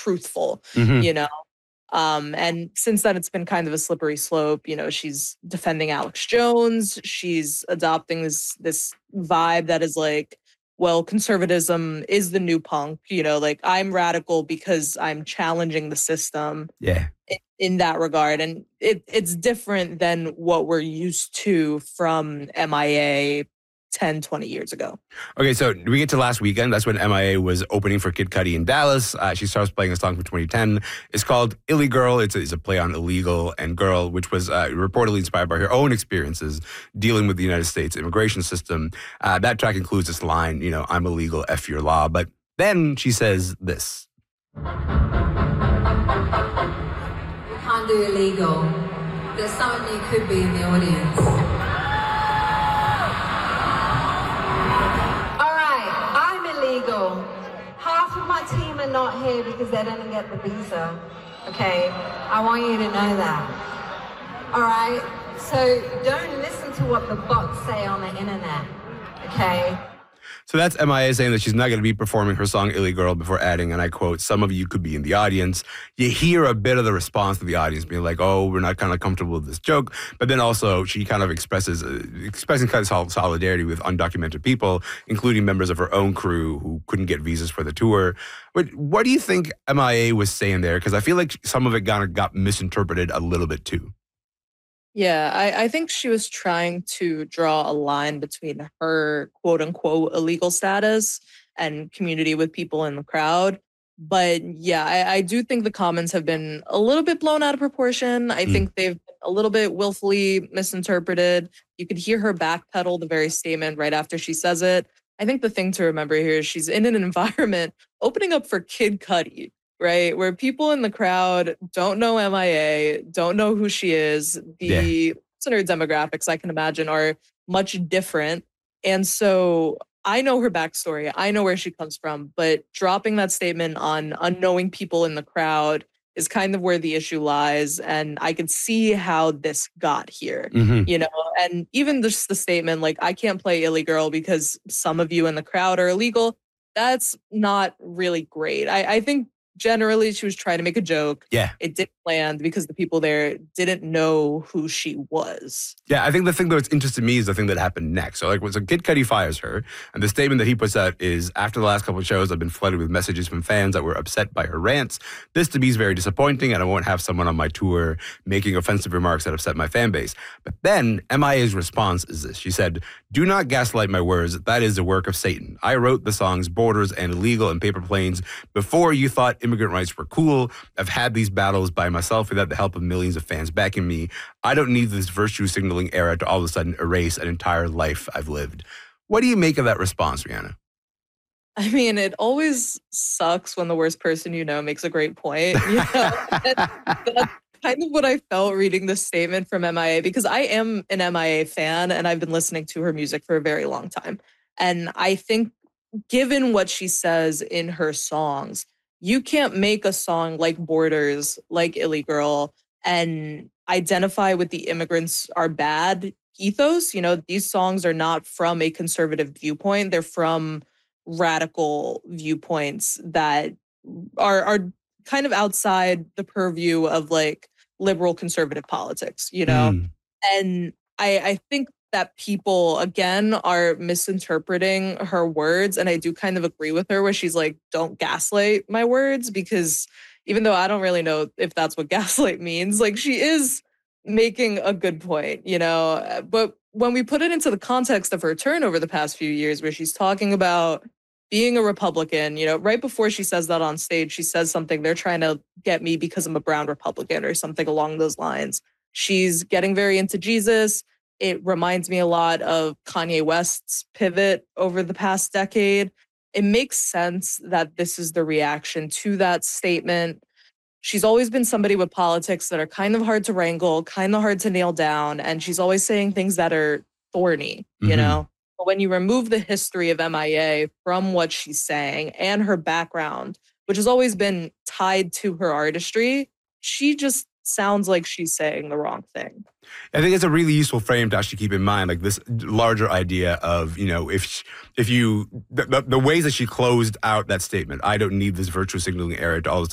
truthful, Mhm. you know? And since then, it's been kind of a slippery slope. You know, she's defending Alex Jones. She's adopting this vibe that is like, well, conservatism is the new punk. You know, like I'm radical because I'm challenging the system Yeah. in that regard, and it's different than what we're used to from MIA 10, 20 years ago. Okay, so we get to last weekend. That's when MIA was opening for Kid Cudi in Dallas. She starts playing a song from 2010. It's called Illy Girl. It's a play on illegal and girl, which was reportedly inspired by her own experiences dealing with the United States immigration system. That track includes this line, you know, I'm illegal, F your law. But then she says this. We can't do illegal. There's someone who could be in the audience. Half of my team are not here because they didn't get the visa. Okay, I want you to know that. All right, so don't listen to what the bots say on the internet. Okay. So that's MIA saying that she's not going to be performing her song Illy Girl before adding, and I quote, some of you could be in the audience. You hear a bit of the response to the audience being like, oh, we're not kind of comfortable with this joke. But then also she kind of expressing kind of solidarity with undocumented people, including members of her own crew who couldn't get visas for the tour. But what do you think MIA was saying there? Because I feel like some of it kind of got misinterpreted a little bit too. Yeah, I think she was trying to draw a line between her quote unquote illegal status and community with people in the crowd. But yeah, I do think the comments have been a little bit blown out of proportion. I think they've been a little bit willfully misinterpreted. You could hear her backpedal the very statement right after she says it. I think the thing to remember here is she's in an environment opening up for Kid Cudi, right? Where people in the crowd don't know MIA, don't know who she is. The listener demographics, I can imagine, are much different. And so I know her backstory. I know where she comes from. But dropping that statement on unknowing people in the crowd is kind of where the issue lies. And I could see how this got here, you know? And even just the statement, like, I can't play Illy Girl because some of you in the crowd are illegal. That's not really great. I think generally she was trying to make a joke. Yeah. It didn't land because the people there didn't know who she was. Yeah, I think the thing that's interested me is the thing that happened next. So Kid Cudi fires her, and the statement that he puts out is, after the last couple of shows, I've been flooded with messages from fans that were upset by her rants. This to me is very disappointing, and I won't have someone on my tour making offensive remarks that upset my fan base. But then MIA's response is this. She said, do not gaslight my words. That is the work of Satan. I wrote the songs Borders and Illegal and Paper Planes before you thought immigrant rights were cool. I've had these battles by myself without the help of millions of fans backing me. I don't need this virtue signaling era to all of a sudden erase an entire life I've lived. What do you make of that response, Rihanna? I mean, it always sucks when the worst person you know makes a great point. You know? That's kind of what I felt reading this statement from MIA, because I am an MIA fan and I've been listening to her music for a very long time. And I think given what she says in her songs, you can't make a song like Borders, like Illy Girl, and identify with the immigrants are bad ethos. You know, these songs are not from a conservative viewpoint. They're from radical viewpoints that are kind of outside the purview of like liberal conservative politics, you know? And I think that people, again, are misinterpreting her words. And I do kind of agree with her where she's like, don't gaslight my words, because even though I don't really know if that's what gaslight means, like she is making a good point, you know? But when we put it into the context of her turn over the past few years, where she's talking about being a Republican, you know, right before she says that on stage, she says something, they're trying to get me because I'm a brown Republican or something along those lines. She's getting very into Jesus. It reminds me a lot of Kanye West's pivot over the past decade. It makes sense that this is the reaction to that statement. She's always been somebody with politics that are kind of hard to wrangle, kind of hard to nail down, and she's always saying things that are thorny, you know? But when you remove the history of MIA from what she's saying and her background, which has always been tied to her artistry, she just sounds like she's saying the wrong thing. I think it's a really useful frame to actually keep in mind, like this larger idea of, you know, the ways that she closed out that statement, I don't need this virtue signaling era to all of a